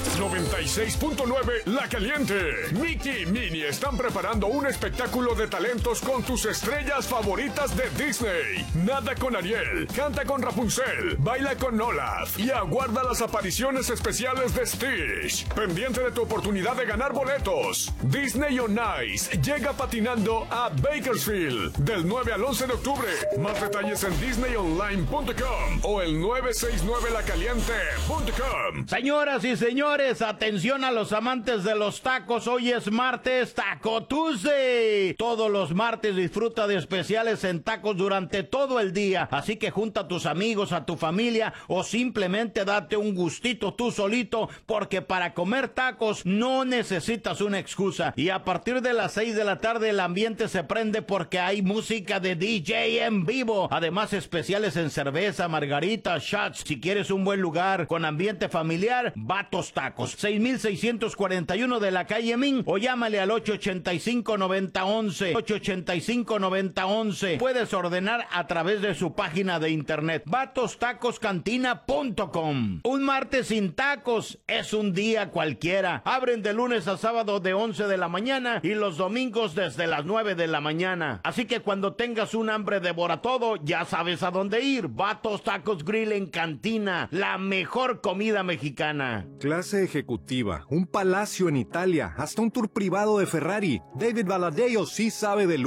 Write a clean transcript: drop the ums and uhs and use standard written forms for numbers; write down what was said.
96.9 La Caliente. Mickey y Minnie están preparando un espectáculo de talentos con tus estrellas favoritas de Disney. Nada con Ariel, canta con Rapunzel, baila con Olaf y aguarda las apariciones especiales de Stitch. Pendiente de tu oportunidad de ganar boletos. Disney on Ice llega patinando a Bakersfield del 9 al 11 de octubre. Más detalles en disneyonline.com o el 969lacaliente.com. Señoras y señores, atención a los amantes de los tacos. Hoy es martes, Taco Tuesday. Todos los martes disfruta de especiales en tacos durante todo el día. Así que junta a tus amigos, a tu familia o simplemente date un gustito tú solito, porque para comer tacos no necesitas una excusa. Y a partir de las 6 de la tarde el ambiente se prende porque hay música de DJ en vivo. Además, especiales en cerveza, margarita, shots. Si quieres un buen lugar con ambiente familiar, Vatos Tacos. 6641 de la calle Min, o llámale al 885-9011. 885-9011. Puedes ordenar a través de su página de internet, vatostacoscantina.com. Un martes sin tacos es un día cualquiera. Abren de lunes a sábado de 11 de la mañana y los domingos desde las 9 de la mañana. Así que cuando tengas un hambre devora todo, ya sabes a dónde ir. Vatos Tacos Grill en Cantina, la mejor comida mexicana. Clase ejecutiva, un palacio en Italia, hasta un tour privado de Ferrari. David Valadeo sí sabe de